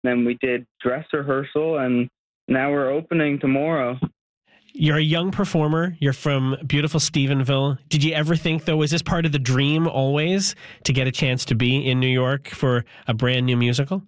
then we did dress rehearsal, and now we're opening tomorrow. You're a young performer. You're from beautiful Stephenville. Did you ever think, though, was this part of the dream always to get a chance to be in New York for a brand new musical?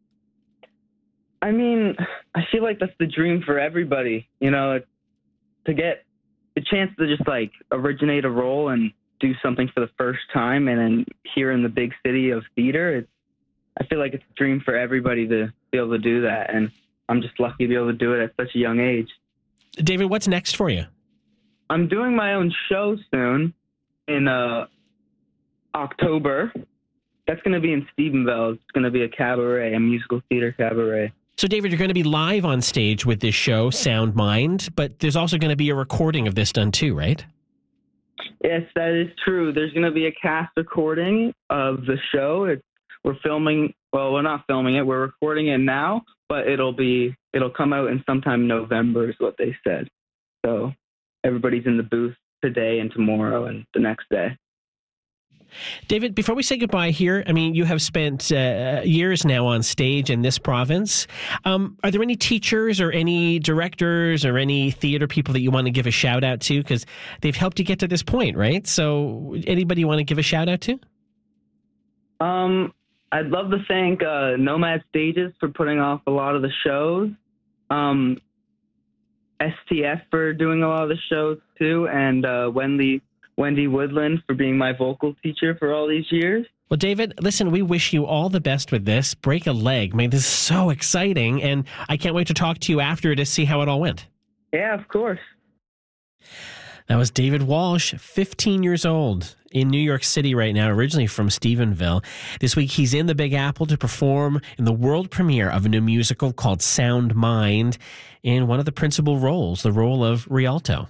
I mean, I feel like that's the dream for everybody, to get the chance to just originate a role and do something for the first time, and then here in the big city of theater, I feel like it's a dream for everybody to be able to do that, and I'm just lucky to be able to do it at such a young age. David, what's next for you? I'm doing my own show soon in October. That's going to be in Stephenville. It's going to be a musical theater cabaret. So, David, you're going to be live on stage with this show, Sound Mind, but there's also going to be a recording of this done too, right? Yes, that is true. There's going to be a cast recording of the show. We're filming. Well, we're not filming it. We're recording it now, but it'll come out in sometime November is what they said. So everybody's in the booth today and tomorrow and the next day. David, before we say goodbye here, you have spent years now on stage in this province. Are there any teachers or any directors or any theater people that you want to give a shout out to? Because they've helped you get to this point, right? So anybody you want to give a shout out to? I'd love to thank Nomad Stages for putting off a lot of the shows, STF for doing a lot of the shows too, and Wendy Woodland for being my vocal teacher for all these years. Well, David, listen, we wish you all the best with this. Break a leg. This is so exciting, and I can't wait to talk to you after to see how it all went. Yeah, of course. That was David Walsh, 15 years old, in New York City right now, originally from Stephenville. This week, he's in the Big Apple to perform in the world premiere of a new musical called Sound Mind in one of the principal roles, the role of Rialto.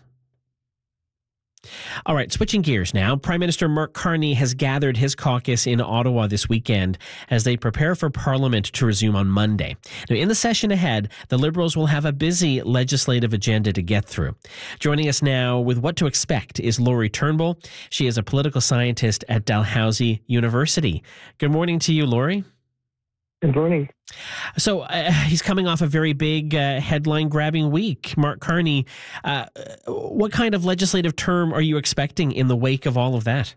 All right, switching gears now. Prime Minister Mark Carney has gathered his caucus in Ottawa this weekend as they prepare for Parliament to resume on Monday. Now, in the session ahead, the Liberals will have a busy legislative agenda to get through. Joining us now with what to expect is Laurie Turnbull. She is a political scientist at Dalhousie University. Good morning to you, Laurie. Good morning. So he's coming off a very big headline-grabbing week. Mark Carney, what kind of legislative term are you expecting in the wake of all of that?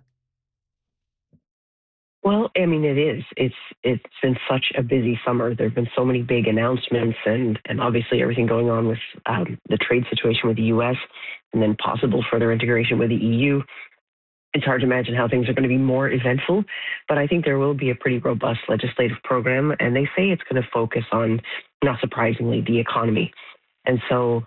Well, it is. It's been such a busy summer. There have been so many big announcements and obviously everything going on with the trade situation with the U.S. and then possible further integration with the EU. It's hard to imagine how things are going to be more eventful, but I think there will be a pretty robust legislative program, and they say it's going to focus on, not surprisingly, the economy. And so,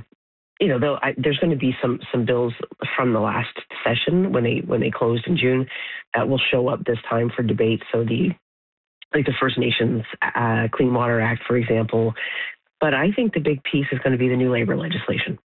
there's going to be some bills from the last session when they closed in June that will show up this time for debate. So the First Nations Clean Water Act, for example. But I think the big piece is going to be the new labor legislation.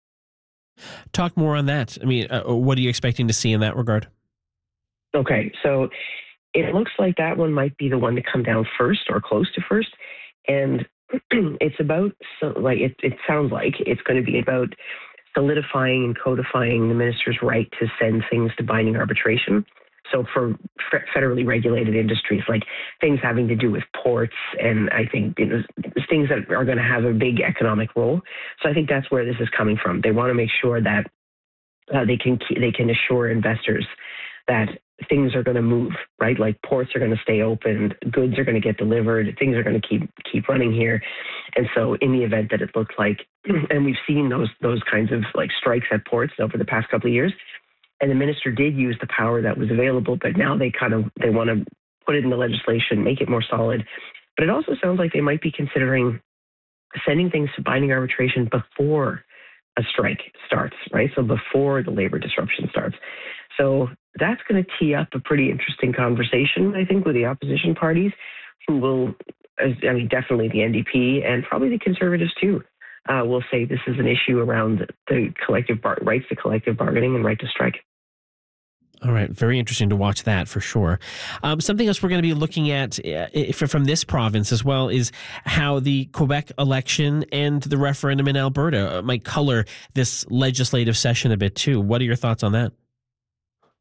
Talk more on that. What are you expecting to see in that regard? Okay, so it looks like that one might be the one to come down first or close to first. And it's about, it sounds like it's going to be about solidifying and codifying the minister's right to send things to binding arbitration. So for federally regulated industries, like things having to do with ports, and I think things that are going to have a big economic role. So I think that's where this is coming from. They want to make sure that they can assure investors that things are going to move, right? Like ports are going to stay open, goods are going to get delivered, things are going to keep running here. And so in the event that it looks like, and we've seen those kinds of strikes at ports over the past couple of years. And the minister did use the power that was available, but now they want to put it in the legislation, make it more solid. But it also sounds like they might be considering sending things to binding arbitration before a strike starts, right? So before the labor disruption starts. So that's going to tee up a pretty interesting conversation, I think, with the opposition parties, who will, definitely the NDP and probably the Conservatives too, will say this is an issue around the rights to collective bargaining and right to strike. All right. Very interesting to watch that for sure. Something else we're going to be looking at from this province as well is how the Quebec election and the referendum in Alberta might color this legislative session a bit too. What are your thoughts on that?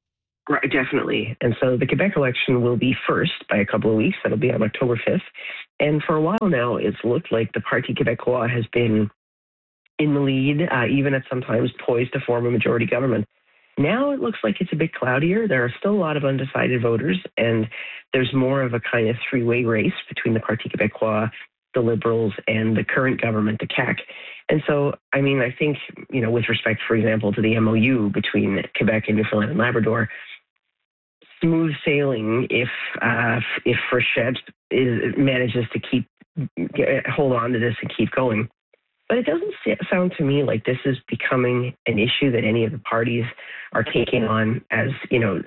Right, definitely. And so the Quebec election will be first by a couple of weeks. That'll be on October 5th. And for a while now, it's looked like the Parti Québécois has been in the lead, even at sometimes poised to form a majority government. Now it looks like it's a bit cloudier. There are still a lot of undecided voters, and there's more of a kind of three-way race between the Parti Québécois, the Liberals, and the current government, the CAQ. And so, I mean, I think, with respect, for example, to the MOU between Quebec and Newfoundland and Labrador, smooth sailing if Frechette manages to hold on to this and keep going. But it doesn't sound to me like this is becoming an issue that any of the parties are taking on as, to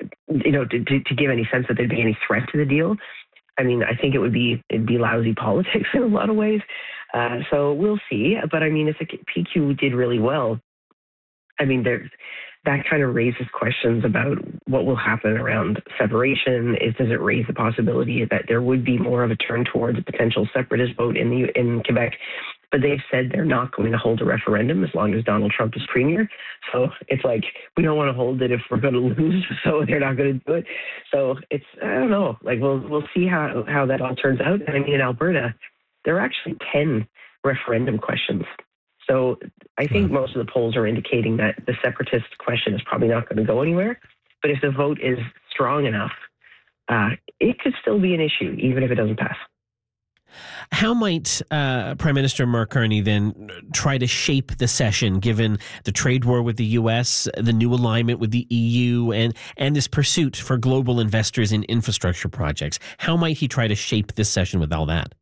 give any sense that there'd be any threat to the deal. I mean, I think it'd be lousy politics in a lot of ways. So we'll see. But I mean, if the PQ did really well, I mean, that kind of raises questions about what will happen around separation. Does it raise the possibility that there would be more of a turn towards a potential separatist vote in Quebec? But they've said they're not going to hold a referendum as long as Donald Trump is premier. So it's like, we don't want to hold it if we're going to lose, so they're not going to do it. So it's, I don't know, like we'll see how that all turns out. And I mean, in Alberta, there are actually 10 referendum questions. So I think most of the polls are indicating that the separatist question is probably not going to go anywhere. But if the vote is strong enough, it could still be an issue, even if it doesn't pass. How might Prime Minister Mark Carney then try to shape the session, given the trade war with the U.S., the new alignment with the EU, and this pursuit for global investors in infrastructure projects? How might he try to shape this session with all that?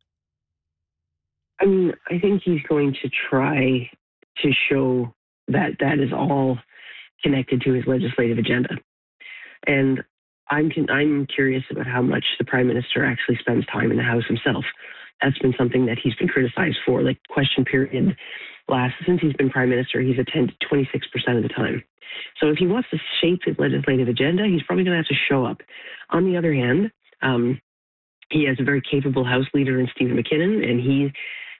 I mean, I think he's going to try to show that that is all connected to his legislative agenda. And I'm curious about how much the Prime Minister actually spends time in the House himself. That's been something that he's been criticized for. Like, question period since he's been Prime Minister, he's attended 26% of the time. So if he wants to shape his legislative agenda, he's probably going to have to show up. On the other hand, he has a very capable House leader in Stephen McKinnon, and he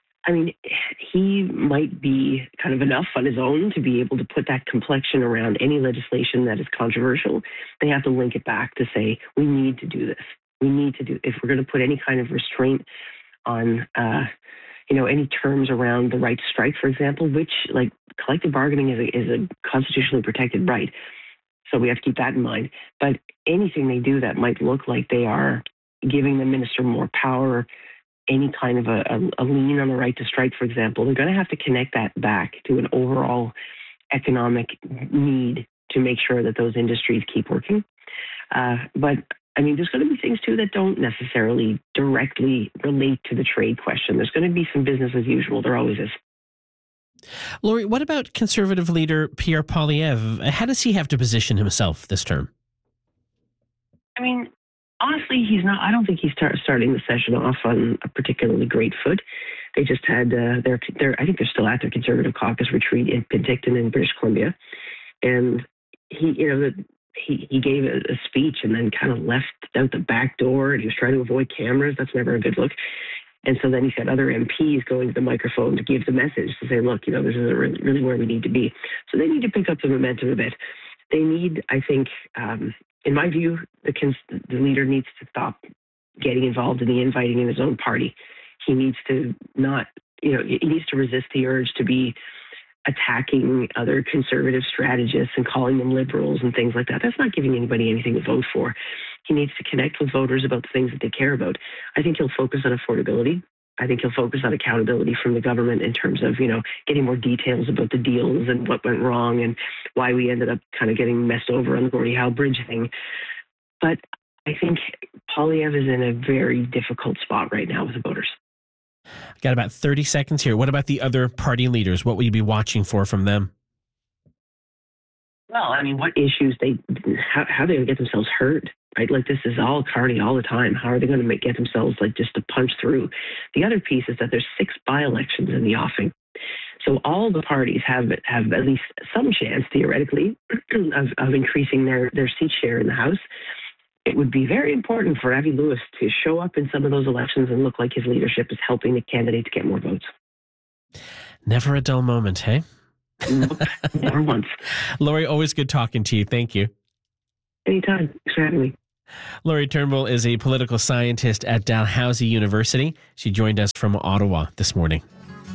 might be kind of enough on his own to be able to put that complexion around any legislation that is controversial. They have to link it back to say, we need to do this. If we're going to put any kind of restraint on, any terms around the right to strike, for example, which, like, collective bargaining is a constitutionally protected right. So we have to keep that in mind. But anything they do that might look like they are giving the minister more power, any kind of a lean on the right to strike, for example, they're going to have to connect that back to an overall economic need to make sure that those industries keep working. But I mean, there's going to be things too that don't necessarily directly relate to the trade question. There's going to be some business as usual. There always is. Laurie, what about Conservative leader Pierre Poilievre? How does he have to position himself this term? I mean, honestly, he's not. I don't think he's starting the session off on a particularly great foot. They just had I think they're still at their Conservative caucus retreat in Penticton in British Columbia, and he gave a speech and then kind of left out the back door, and he was trying to avoid cameras. That's never a good look. And so then he's got other MPs going to the microphone to give the message to say, look, this isn't really where we need to be. So they need to pick up the momentum a bit. They need, I think, in my view, the leader needs to stop getting involved in the infighting in his own party. He needs to he needs to resist the urge to be attacking other conservative strategists and calling them liberals and things like that. That's not giving anybody anything to vote for. He needs to connect with voters about the things that they care about. I think he'll focus on affordability. I think he'll focus on accountability from the government in terms of, getting more details about the deals and what went wrong and why we ended up kind of getting messed over on the Gordie Howe Bridge thing. But I think Poilievre is in a very difficult spot right now with the voters. Got about 30 seconds here. What about the other party leaders? What will you be watching for from them? Well, I mean, what issues how are they going to get themselves heard, right? Like, this is all Carney all the time. How are they going to get themselves, just to punch through? The other piece is that there's 6 by-elections in the offing. So all the parties have at least some chance, theoretically, of increasing their seat share in the House. It would be very important for Avi Lewis to show up in some of those elections and look like his leadership is helping the candidate to get more votes. Never a dull moment, hey? Nope, never once. Laurie, always good talking to you. Thank you. Anytime. Thanks for having me. Laurie Turnbull is a political scientist at Dalhousie University. She joined us from Ottawa this morning.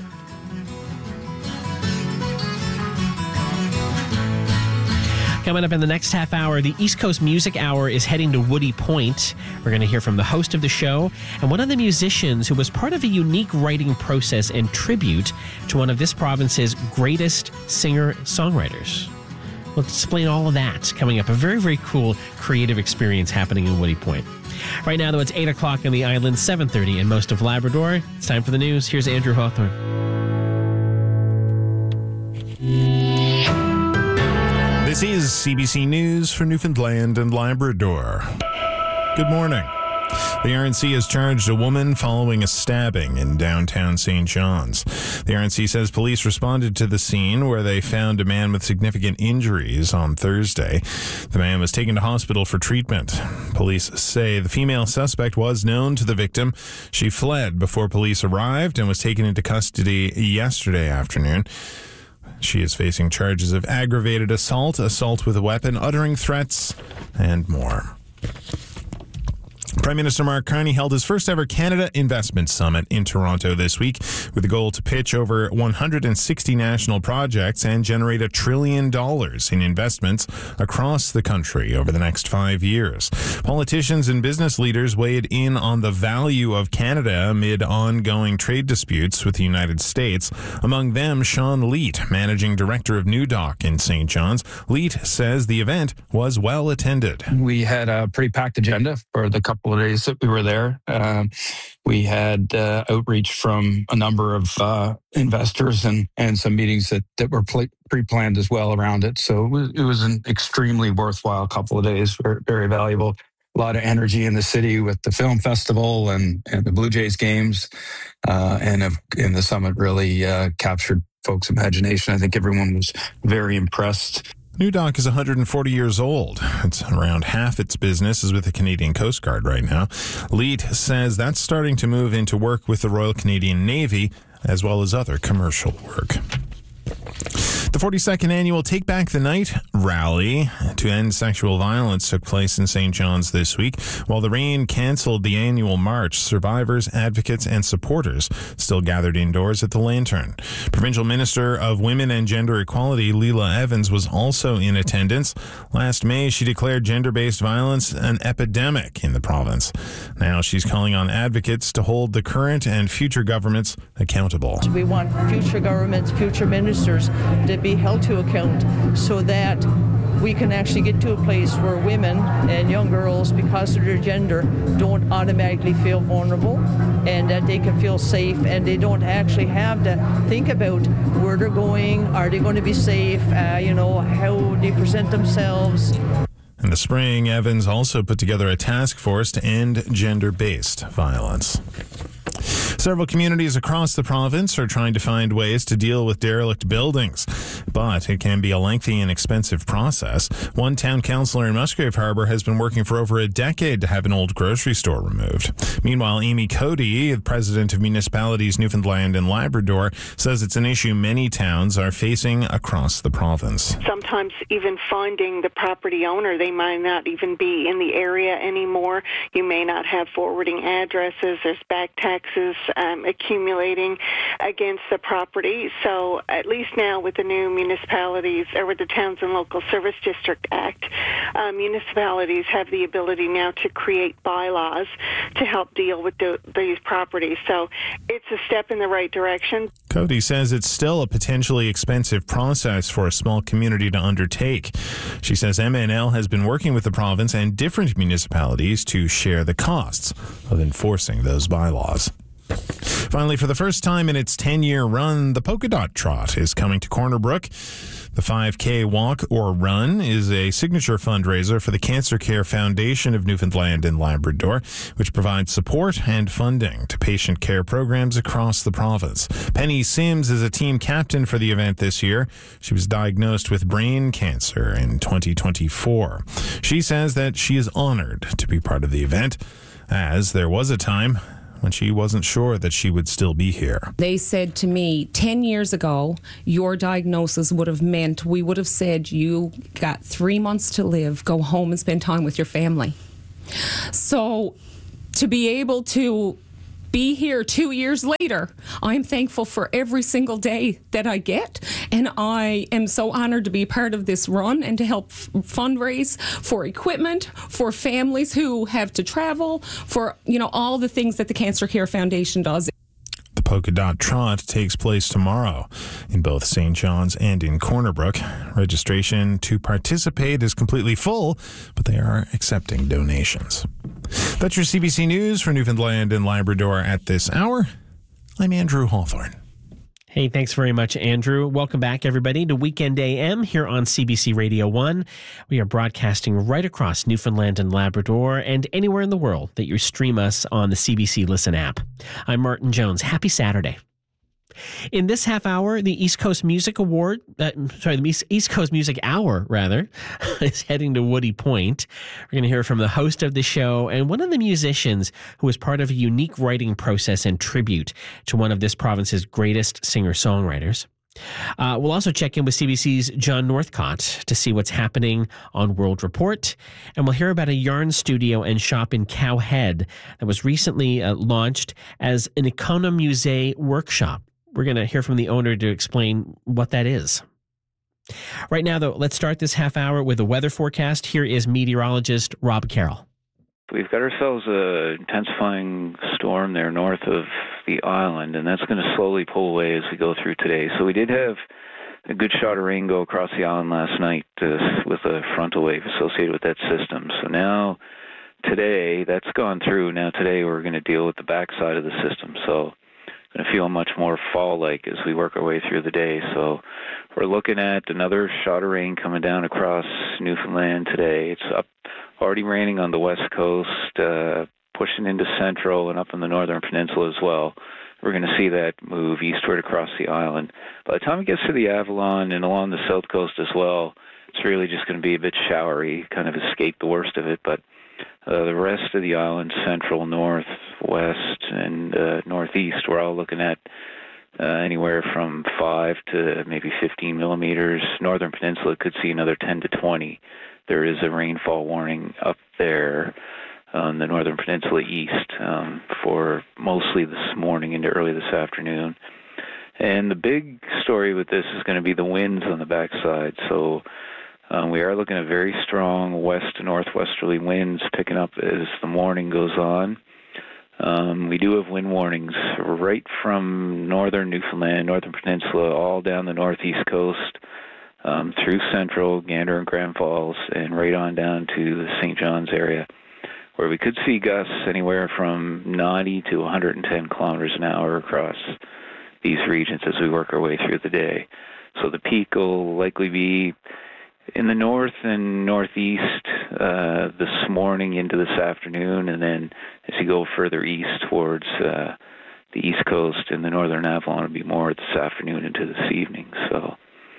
Coming up in the next half hour, the East Coast Music Hour is heading to Woody Point. We're going to hear from the host of the show and one of the musicians who was part of a unique writing process and tribute to one of this province's greatest singer-songwriters. We'll explain all of that coming up. A very, very cool creative experience happening in Woody Point. Right now, though, it's 8 o'clock on the island, 7:30 in most of Labrador. It's time for the news. Here's Andrew Hawthorne. This is CBC News for Newfoundland and Labrador. Good morning. The RNC has charged a woman following a stabbing in downtown St. John's. The RNC says police responded to the scene where they found a man with significant injuries on Thursday. The man was taken to hospital for treatment. Police say the female suspect was known to the victim. She fled before police arrived and was taken into custody yesterday afternoon. She is facing charges of aggravated assault, assault with a weapon, uttering threats, and more. Prime Minister Mark Carney held his first ever Canada Investment Summit in Toronto this week with a goal to pitch over 160 national projects and generate $1 trillion in investments across the country over the next 5 years. Politicians and business leaders weighed in on the value of Canada amid ongoing trade disputes with the United States. Among them, Sean Leet, Managing Director of New Dock in St. John's. Leet says the event was well attended. We had a pretty packed agenda for the couple of days that we were there. We had outreach from a number of investors and some meetings that were pre-planned as well around it. So it was an extremely worthwhile couple of days, very, very valuable. A lot of energy in the city with the film festival and the Blue Jays games. And the summit really captured folks' imagination. I think everyone was very impressed. New Dock is 140 years old. It's around half its business is with the Canadian Coast Guard right now. Leet says that's starting to move into work with the Royal Canadian Navy as well as other commercial work. The 42nd annual Take Back the Night rally to end sexual violence took place in St. John's this week. While the rain canceled the annual march, survivors, advocates, and supporters still gathered indoors at the Lantern. Provincial Minister of Women and Gender Equality, Leela Evans, was also in attendance. Last May, she declared gender-based violence an epidemic in the province. Now she's calling on advocates to hold the current and future governments accountable. We want future governments, future ministers to be held to account so that we can actually get to a place where women and young girls, because of their gender, don't automatically feel vulnerable and that they can feel safe and they don't actually have to think about where they're going, are they going to be safe, how they present themselves. In the spring, Evans also put together a task force to end gender-based violence. Several communities across the province are trying to find ways to deal with derelict buildings, but it can be a lengthy and expensive process. One town councillor in Musgrave Harbour has been working for over a decade to have an old grocery store removed. Meanwhile, Amy Cody, the president of Municipalities Newfoundland and Labrador, says it's an issue many towns are facing across the province. Sometimes even finding the property owner, they might not even be in the area anymore. You may not have forwarding addresses. There's back taxes accumulating against the property. So at least now with the new municipalities, or with the Towns and Local Service District Act, municipalities have the ability now to create bylaws to help deal with these properties. So it's a step in the right direction. Cody says it's still a potentially expensive process for a small community to undertake. She says MNL has been working with the province and different municipalities to share the costs of enforcing those bylaws. Finally, for the first time in its 10-year run, the Polka Dot Trot is coming to Corner Brook. The 5K Walk or Run is a signature fundraiser for the Cancer Care Foundation of Newfoundland and Labrador, which provides support and funding to patient care programs across the province. Penny Sims is a team captain for the event this year. She was diagnosed with brain cancer in 2024. She says that she is honored to be part of the event, as there was a time when she wasn't sure that she would still be here. They said to me, 10 years ago, your diagnosis would have meant we would have said you got 3 months to live, go home and spend time with your family. So to be able to be here 2 years later, I'm thankful for every single day that I get, and I am so honored to be part of this run and to help fundraise for equipment for families who have to travel, for all the things that the Cancer Care Foundation does. The Polka Dot Trot takes place tomorrow in both St. John's and in Corner Brook. Registration to participate is completely full, but they are accepting donations. That's your CBC News for Newfoundland and Labrador at this hour. I'm Andrew Hawthorne. Hey, thanks very much, Andrew. Welcome back, everybody, to Weekend AM here on CBC Radio 1. We are broadcasting right across Newfoundland and Labrador and anywhere in the world that you stream us on the CBC Listen app. I'm Martin Jones. Happy Saturday. In this half hour, the East Coast Music the East Coast Music Hour, is heading to Woody Point. We're going to hear from the host of the show and one of the musicians who was part of a unique writing process and tribute to one of this province's greatest singer-songwriters. We'll also check in with CBC's John Northcott to see what's happening on World Report. And we'll hear about a yarn studio and shop in Cowhead that was recently launched as an Economusée workshop. We're going to hear from the owner to explain what that is. Right now, though, let's start this half hour with a weather forecast. Here is meteorologist Rob Carroll. We've got ourselves an intensifying storm there north of the island, and that's going to slowly pull away as we go through today. So we did have a good shot of rain go across the island last night with a frontal wave associated with that system. So now, today, that's gone through. Now today we're going to deal with the backside of the system. So going to feel much more fall-like as we work our way through the day. So we're looking at another shot of rain coming down across Newfoundland today. It's up, already raining on the west coast, pushing into central and up in the northern peninsula as well. We're going to see that move eastward across the island. By the time it gets to the Avalon and along the south coast as well, it's really just going to be a bit showery, kind of escape the worst of it. But the rest of the island, central, north, west, and northeast, we're all looking at anywhere from 5 to maybe 15 millimeters. Northern Peninsula could see another 10 to 20. There is a rainfall warning up there on the Northern Peninsula east for mostly this morning into early this afternoon. And the big story with this is going to be the winds on the backside. So we are looking at very strong west to northwesterly winds picking up as the morning goes on. We do have wind warnings right from northern Newfoundland, northern peninsula, all down the northeast coast, through central, Gander and Grand Falls, and right on down to the St. John's area, where we could see gusts anywhere from 90 to 110 kilometers an hour across these regions as we work our way through the day. So the peak will likely be in the north and northeast this morning into this afternoon, and then as you go further east towards the east coast and the northern Avalon, it'll be more this afternoon into this evening. So,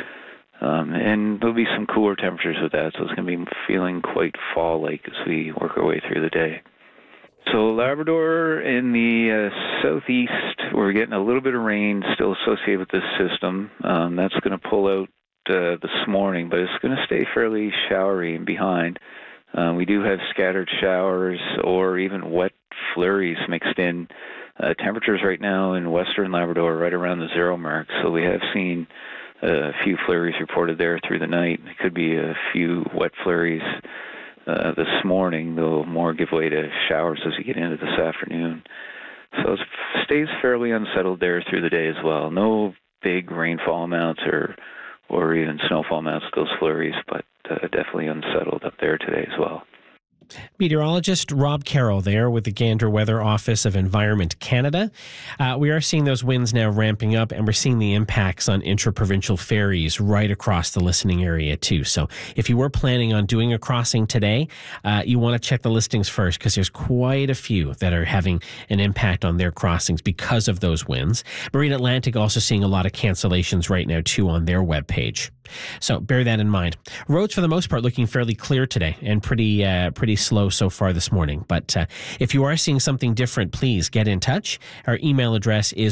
and there'll be some cooler temperatures with that, so it's going to be feeling quite fall-like as we work our way through the day. So Labrador in the southeast, we're getting a little bit of rain still associated with this system. That's going to pull out this morning, but it's going to stay fairly showery and behind. We do have scattered showers or even wet flurries mixed in. Temperatures right now in western Labrador are right around the 0 mark, so we have seen a few flurries reported there through the night. There could be a few wet flurries this morning, though more give way to showers as we get into this afternoon. So it stays fairly unsettled there through the day as well. No big rainfall amounts or even snowfall amounts with those flurries, but definitely unsettled up there today as well. Meteorologist Rob Carroll there with the Gander Weather Office of Environment Canada. We are seeing those winds now ramping up, and we're seeing the impacts on intra-provincial ferries right across the listening area too. So if you were planning on doing a crossing today, you want to check the listings first, because there's quite a few that are having an impact on their crossings because of those winds. Marine Atlantic also seeing a lot of cancellations right now too on their webpage. So bear that in mind. Roads for the most part looking fairly clear today and pretty slow so far this morning. But if you are seeing something different, please get in touch. Our email address is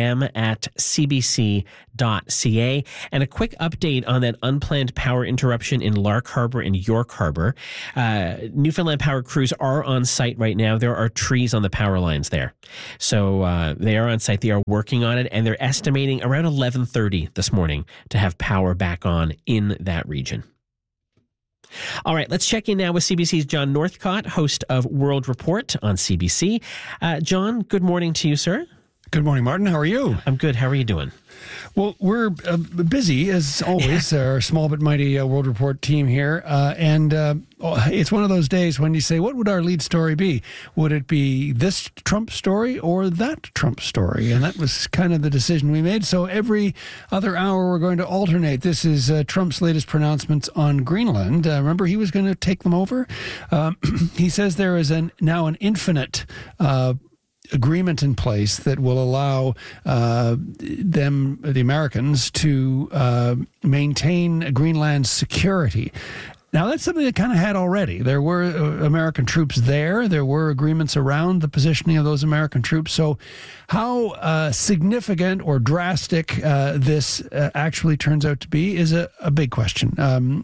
wham@cbc.ca. And a quick update on that unplanned power interruption in Lark Harbor and York Harbor. Newfoundland Power crews are on site right now. There are trees on the power lines there. So they are on site. They are working on it, and they're estimating around 11:30 this morning to have power back on in that region. All right, let's check in now with CBC's John Northcott, host of World Report on CBC. John, good morning to you, sir. Good morning, Martin. How are you? I'm good. How are you doing? Well, we're busy, as always, our small but mighty World Report team here. And it's one of those days when you say, what would our lead story be? Would it be this Trump story or that Trump story? And that was kind of the decision we made. So every other hour, we're going to alternate. This is Trump's latest pronouncements on Greenland. Remember, he was going to take them over? He says there is now an infinite agreement in place that will allow the Americans, to maintain Greenland's security. Now, that's something they kind of had already. There were American troops there. There were agreements around the positioning of those American troops. So how significant or drastic this actually turns out to be is a big question.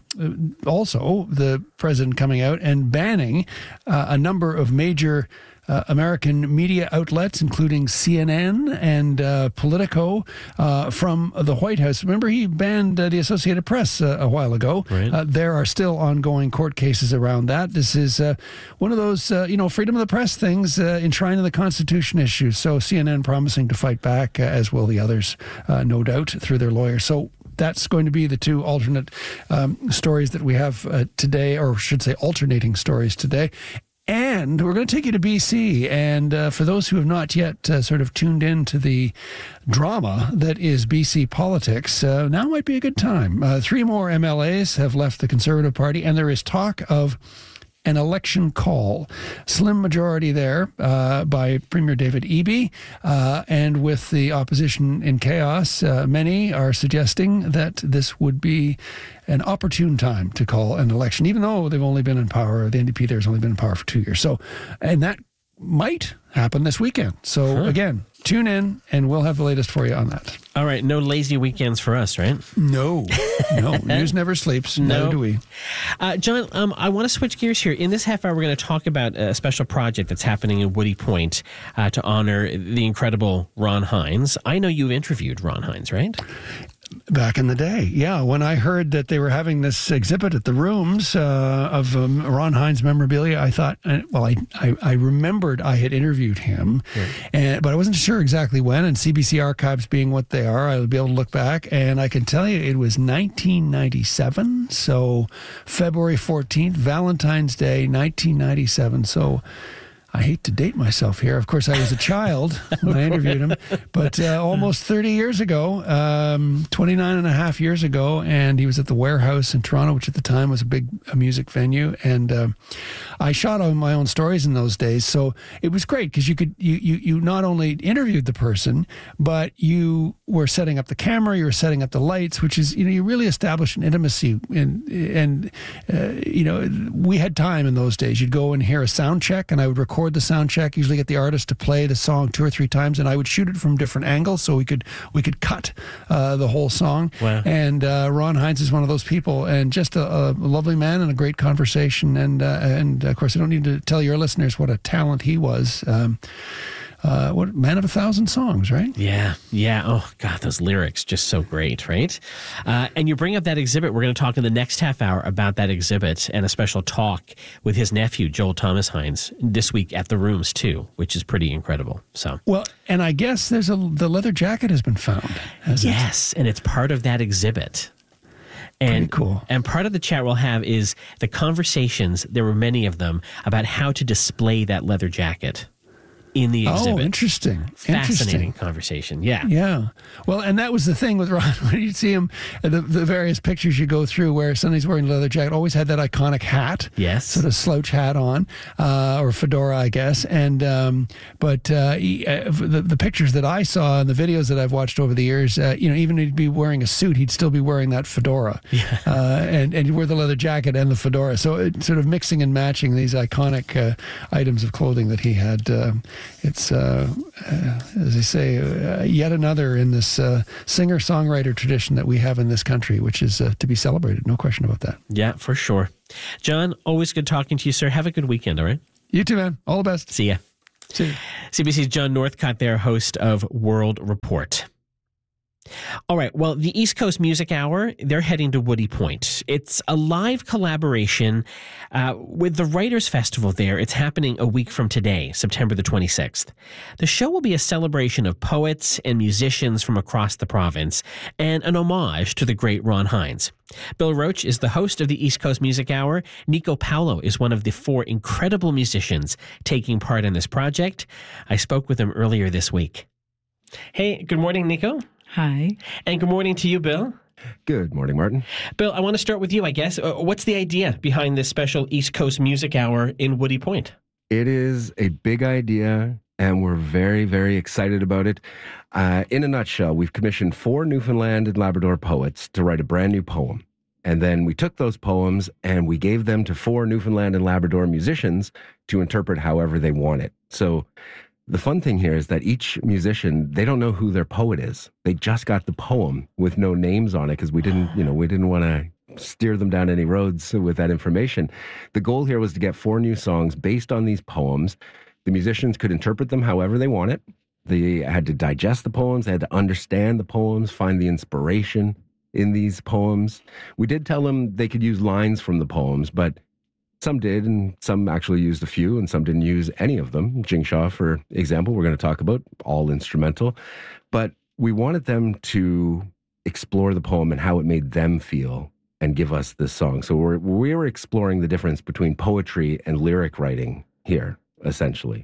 Also, the president coming out and banning a number of major American media outlets, including CNN and Politico, from the White House. Remember, he banned the Associated Press a while ago. Right. There are still ongoing court cases around that. This is one of those, freedom of the press things enshrined in the Constitution issues. So CNN promising to fight back, as will the others, no doubt, through their lawyers. So that's going to be the two alternate stories that we have today, or should say alternating stories today. And we're going to take you to BC. And for those who have not yet sort of tuned in to the drama that is BC politics, now might be a good time. 3 more MLAs have left the Conservative Party, and there is talk of an election call. Slim majority there by Premier David Eby. And with the opposition in chaos, many are suggesting that this would be an opportune time to call an election, even though they've only been in power, the NDP there has only been in power for 2 years. So, and that might happen this weekend. So again, tune in and we'll have the latest for you on that. All right, no lazy weekends for us, right? No. News never sleeps. No. Neither do we. John, I want to switch gears here. In this half hour, we're going to talk about a special project that's happening in Woody Point to honor the incredible Ron Hynes. I know you've interviewed Ron Hynes, right? Back in the day, yeah. When I heard that they were having this exhibit at the Rooms of Ron Hynes memorabilia, I thought, I remembered I had interviewed him, but I wasn't sure exactly when. And CBC archives being what they are, I would be able to look back. And I can tell you it was 1997, so February 14th, Valentine's Day, 1997. So I hate to date myself here. Of course, I was a child when I interviewed him, but almost 30 years ago, 29 and a half years ago, and he was at the Warehouse in Toronto, which at the time was a big music venue. And I shot all my own stories in those days. So it was great because you not only interviewed the person, but you were setting up the camera, you were setting up the lights, which is, you really establish an intimacy. And we had time in those days. You'd go and hear a sound check, and I would record the sound check, usually get the artist to play the song 2 or 3 times, and I would shoot it from different angles so we could cut the whole song. Wow. And Ron Hynes is one of those people, and just a lovely man and a great conversation. And of course, I don't need to tell your listeners what a talent he was. What man of 1,000 songs, right? Yeah. Oh, God, those lyrics, just so great, right? And you bring up that exhibit. We're going to talk in the next half hour about that exhibit and a special talk with his nephew, Joel Thomas Hynes, this week at the Rooms, too, which is pretty incredible. So, well, and I guess the leather jacket has been found. Yes, and it's part of that exhibit. And, pretty cool. And part of the chat we'll have is the conversations, there were many of them, about how to display that leather jacket. in the exhibit. Oh, interesting. Fascinating conversation. Yeah. Yeah. Well, and that was the thing with Ron, when you see him, the various pictures you go through where somebody's wearing a leather jacket, always had that iconic hat. Yes. Sort of slouch hat on, or fedora, I guess. And, but the pictures that I saw and the videos that I've watched over the years, even he'd be wearing a suit, he'd still be wearing that fedora. Yeah. And he'd wear the leather jacket and the fedora. So it's sort of mixing and matching these iconic items of clothing that he had. It's, as they say, yet another in this singer-songwriter tradition that we have in this country, which is to be celebrated. No question about that. Yeah, for sure. John, always good talking to you, sir. Have a good weekend, all right? You too, man. All the best. See ya. See ya. CBC's John Northcott there, host of World Report. All right. Well, the East Coast Music Hour, they're heading to Woody Point. It's a live collaboration with the Writers' Festival there. It's happening a week from today, September the 26th. The show will be a celebration of poets and musicians from across the province and an homage to the great Ron Hynes. Bill Roach is the host of the East Coast Music Hour. Nico Paulo is one of the 4 incredible musicians taking part in this project. I spoke with him earlier this week. Hey, good morning, Nico. Hi. And good morning to you, Bill. Good morning, Martin. Bill, I want to start with you, I guess. What's the idea behind this special East Coast Music Hour in Woody Point? It is a big idea, and we're very, very excited about it. In a nutshell, we've commissioned 4 Newfoundland and Labrador poets to write a brand new poem. And then we took those poems and we gave them to 4 Newfoundland and Labrador musicians to interpret however they want it. So the fun thing here is that each musician, they don't know who their poet is. They just got the poem with no names on it because we didn't want to steer them down any roads with that information. The goal here was to get 4 new songs based on these poems. The musicians could interpret them however they want it. They had to digest the poems. They had to understand the poems, find the inspiration in these poems. We did tell them they could use lines from the poems, but some did, and some actually used a few, and some didn't use any of them. Jing Shaw, for example, we're going to talk about, all instrumental. But we wanted them to explore the poem and how it made them feel and give us this song. So we were exploring the difference between poetry and lyric writing here, essentially.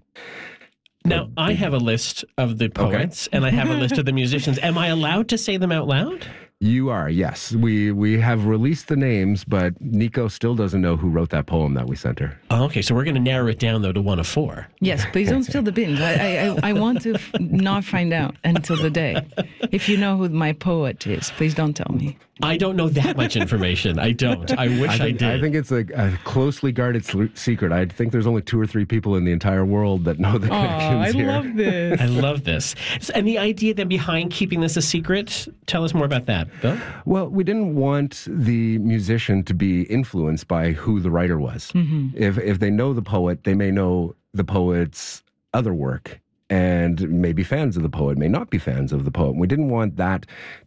Now, I have a list of the poets, and I have a list of the musicians. Am I allowed to say them out loud? You are, yes. We have released the names, but Nico still doesn't know who wrote that poem that we sent her. Oh, okay, so we're going to narrow it down, though, to 1 of 4. Yes, please don't spill the beans. I want to not find out until the day. If you know who my poet is, please don't tell me. I don't know that much information. I don't. I wish I did. I think it's a closely guarded secret. I think there's only 2 or 3 people in the entire world that know the connections here. I love this. I love this. And the idea then behind keeping this a secret, tell us more about that, Bill. Well, we didn't want the musician to be influenced by who the writer was. Mm-hmm. If they know the poet, they may know the poet's other work, and may be fans of the poet, may not be fans of the poet. We didn't want that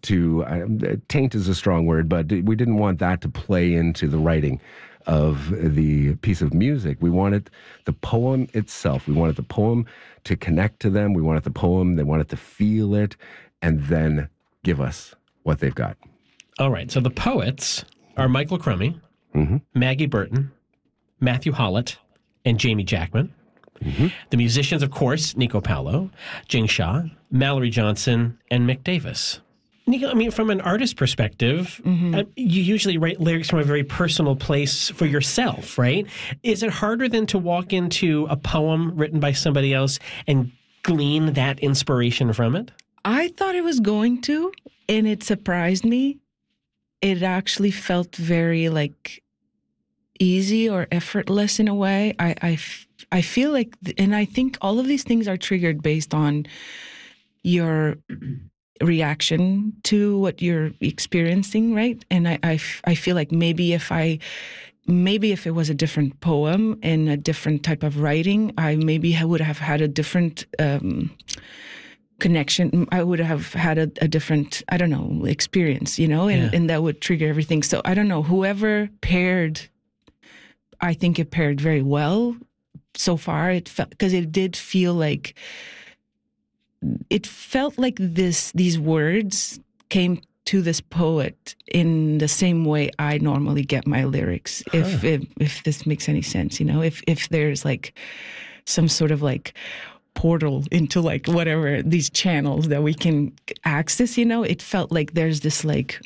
to, taint is a strong word, but we didn't want that to play into the writing of the piece of music. We wanted the poem itself. We wanted the poem to connect to them. We wanted the poem, they wanted to feel it, and then give us what they've got. All right, so the poets are Michael Crummey, Maggie Burton, Matthew Hollett, and Jamie Jackman. Mm-hmm. The musicians, of course, Nico Paulo, Jing Shaw, Mallory Johnson, and Mick Davis. Nico, I mean, from an artist perspective, you usually write lyrics from a very personal place for yourself, right? Is it harder than to walk into a poem written by somebody else and glean that inspiration from it? I thought it was going to, and it surprised me. It actually felt very, easy or effortless in a way. I feel like, and I think all of these things are triggered based on your reaction to what you're experiencing, right? And I feel like maybe if it was a different poem and a different type of writing, I would have had a different connection. I would have had a different, experience, and that would trigger everything. So I don't know, whoever paired, I think it paired very well. So far, it felt, because it did feel like, it felt like these words came to this poet in the same way I normally get my lyrics. If this makes any sense, if there's some sort of portal into like whatever these channels that we can access, it felt like there's this like,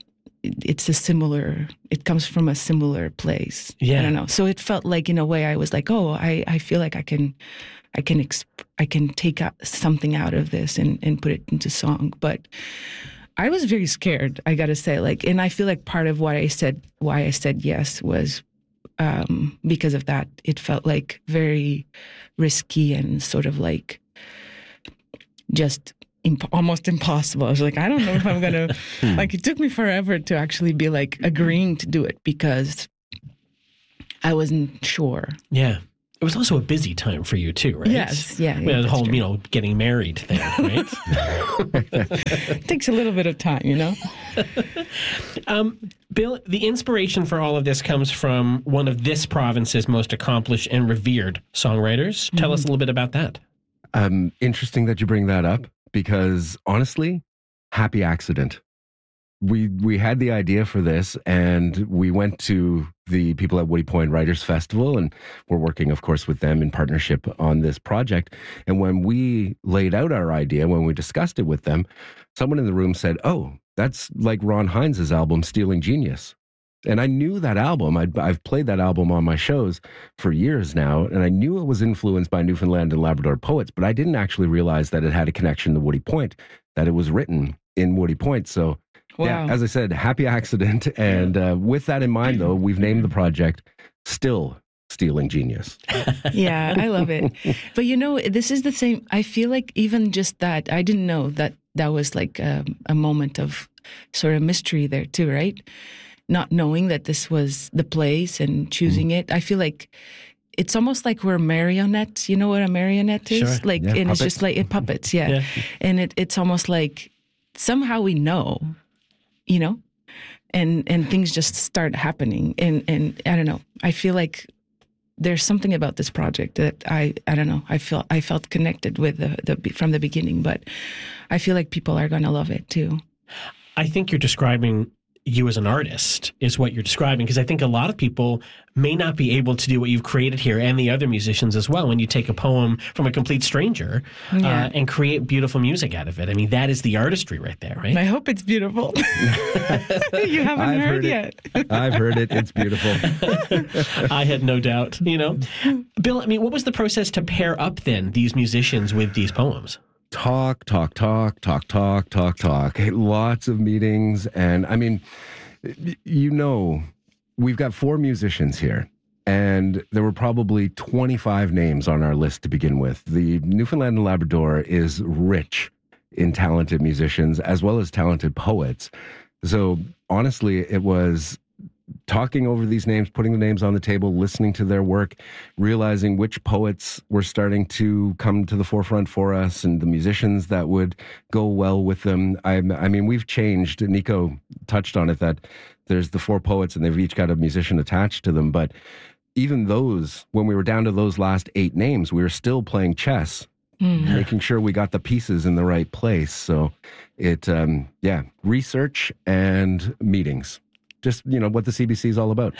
it comes from a similar place. Yeah. I don't know. So it felt like in a way I was like, oh, I feel like I can take something out of this and put it into song. But I was very scared, I got to say, and I feel like part of why I said yes was because of that. It felt like very risky and sort of like just almost impossible. I was like, I don't know if I'm going to, it took me forever to actually be like agreeing to do it because I wasn't sure. Yeah. It was also a busy time for you too, right? Yes, yeah. The whole, getting married thing, right? It takes a little bit of time, Bill, the inspiration for all of this comes from one of this province's most accomplished and revered songwriters. Tell us a little bit about that. Interesting that you bring that up because honestly, happy accident. We had the idea for this and we went to the people at Woody Point Writers Festival and we're working, of course, with them in partnership on this project. And when we laid out our idea, when we discussed it with them, someone in the room said, oh, that's like Ron Hines' album, Stealing Genius. And I knew that album. I've played that album on my shows for years now, and I knew it was influenced by Newfoundland and Labrador poets, but I didn't actually realize that it had a connection to Woody Point, that it was written in Woody Point. So wow. Yeah, as I said, happy accident. And with that in mind, though, we've named the project Still Stealing Genius. Yeah, I love it. But this is the same. I feel like even just that, I didn't know that was like a moment of sort of mystery there too, right? Not knowing that this was the place and choosing it. I feel like it's almost like we're marionettes. You know what a marionette is? Sure. And puppets. It's just like puppets, yeah. And it's almost like somehow we know, and things just start happening. And I don't know. I feel like there's something about this project that I don't know. I felt connected with from the beginning, but I feel like people are going to love it too. I think you're describing you as an artist is what you're describing, because I think a lot of people may not be able to do what you've created here and the other musicians as well when you take a poem from a complete stranger and create beautiful music out of it. I mean, that is the artistry right there, right? I hope it's beautiful. You haven't heard yet. I've heard it. It's beautiful. I had no doubt, Bill, I mean, what was the process to pair up then these musicians with these poems? Talk. Lots of meetings. And I mean, we've got 4 musicians here. And there were probably 25 names on our list to begin with. The Newfoundland and Labrador is rich in talented musicians as well as talented poets. So honestly, it was talking over these names, putting the names on the table, listening to their work, realizing which poets were starting to come to the forefront for us and the musicians that would go well with them. I mean, we've changed. Nico touched on it, that there's the 4 poets and they've each got a musician attached to them. But even those, when we were down to those last 8 names, we were still playing chess, making sure we got the pieces in the right place. So research and meetings. Just, what the CBC is all about.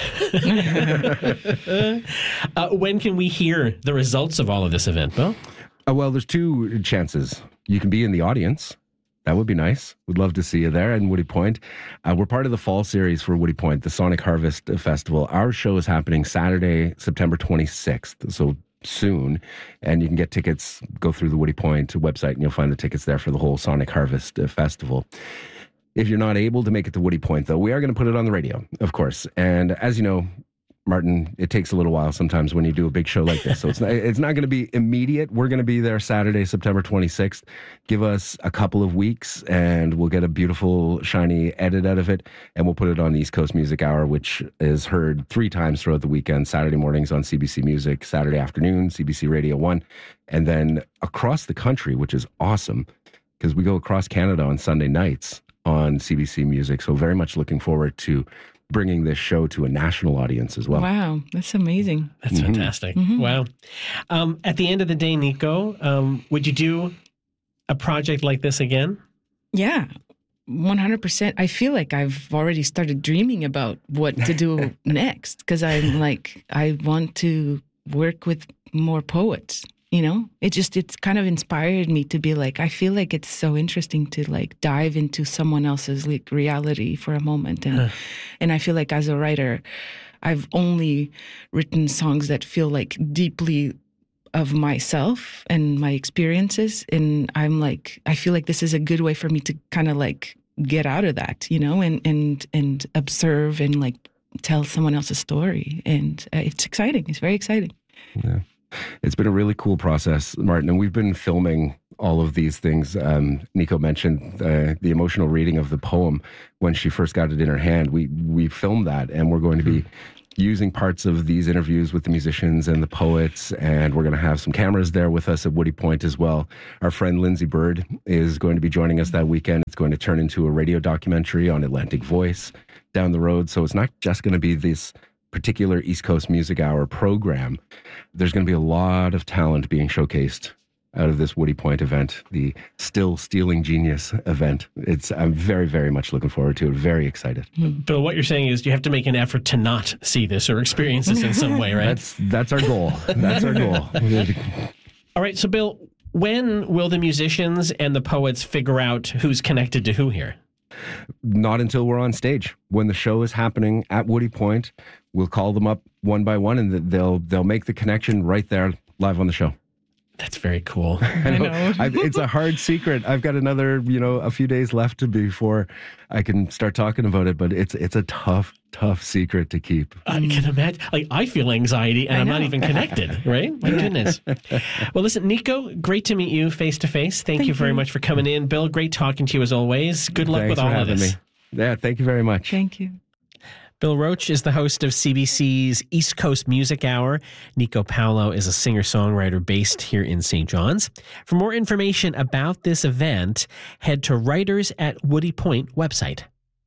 When can we hear the results of all of this event, Bill? Well, there's 2 chances. You can be in the audience. That would be nice. We'd love to see you there in Woody Point. We're part of the fall series for Woody Point, the Sonic Harvest Festival. Our show is happening Saturday, September 26th, so soon. And you can get tickets, go through the Woody Point website, and you'll find the tickets there for the whole Sonic Harvest Festival. If you're not able to make it to Woody Point, though, we are going to put it on the radio, of course. And as you know, Martin, it takes a little while sometimes when you do a big show like this. So it's not going to be immediate. We're going to be there Saturday, September 26th. Give us a couple of weeks and we'll get a beautiful, shiny edit out of it. And we'll put it on the East Coast Music Hour, which is heard 3 times throughout the weekend. Saturday mornings on CBC Music, Saturday afternoon, CBC Radio 1. And then across the country, which is awesome because we go across Canada on Sunday nights on CBC Music. So very much looking forward to bringing this show to a national audience as well. Wow, that's amazing. That's fantastic. Wow. At the end of the day, Nico, would you do a project like this again? Yeah, 100%. I feel like I've already started dreaming about what to do next because I'm like, I want to work with more poets, You know, it's kind of inspired me to be like, I feel like it's so interesting to like dive into someone else's like reality for a moment. And I feel like as a writer, I've only written songs that feel like deeply of myself and my experiences. And I'm like, I feel like this is a good way for me to kind of like get out of that, you know, and observe and like tell someone else's story. And it's exciting. It's very exciting. Yeah. It's been a really cool process, Martin, and we've been filming all of these things. Nico mentioned the emotional reading of the poem when she first got it in her hand. We filmed that, and we're going to be using parts of these interviews with the musicians and the poets, and we're going to have some cameras there with us at Woody Point as well. Our friend Lindsay Bird is going to be joining us that weekend. It's going to turn into a radio documentary on Atlantic Voice down the road, so it's not just going to be this particular East Coast Music Hour program. There's going to be a lot of talent being showcased out of this Woody Point event, the Still Stealing Genius event. I'm very, very much looking forward to it. Very excited. Bill, what you're saying is you have to make an effort to not see this or experience this in some way, right? That's our goal. That's our goal. All right, so Bill, when will the musicians and the poets figure out who's connected to who here? Not until we're on stage. When the show is happening at Woody Point, we'll call them up one by one, and they'll make the connection right there live on the show. That's very cool. I know. It's a hard secret. I've got another, a few days left before I can start talking about it, but it's a tough secret to keep. I can imagine. Like, I feel anxiety and I'm not even connected, right? My goodness. Well, listen, Nico, great to meet you face to face. Thank you very much for coming in. Bill, great talking to you as always. Good luck with all of this. Yeah, thank you very much. Thank you. Bill Roach is the host of CBC's East Coast Music Hour. Nico Paulo is a singer-songwriter based here in St. John's. For more information about this event, head to Writers at Woody Point website.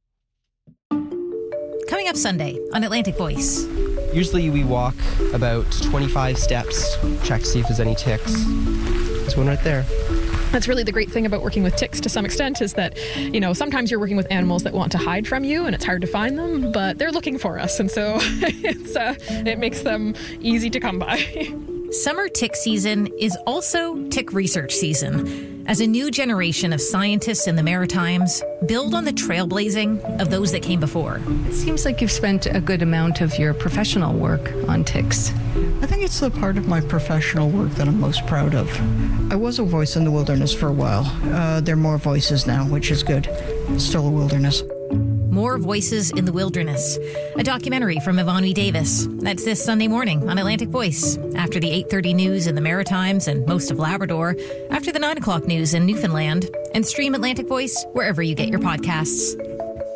Coming up Sunday on Atlantic Voice. Usually we walk about 25 steps, check to see if there's any ticks. There's one right there. That's really the great thing about working with ticks to some extent is that, sometimes you're working with animals that want to hide from you and it's hard to find them, but they're looking for us. And so it makes them easy to come by. Summer tick season is also tick research season, as a new generation of scientists in the Maritimes build on the trailblazing of those that came before. It seems like you've spent a good amount of your professional work on ticks. I think it's the part of my professional work that I'm most proud of. I was a voice in the wilderness for a while. There are more voices now, which is good. Still a wilderness. More Voices in the Wilderness, a documentary from Ivani Davis. That's this Sunday morning on Atlantic Voice, after the 8:30 news in the Maritimes and most of Labrador, after the 9 o'clock news in Newfoundland, and stream Atlantic Voice wherever you get your podcasts.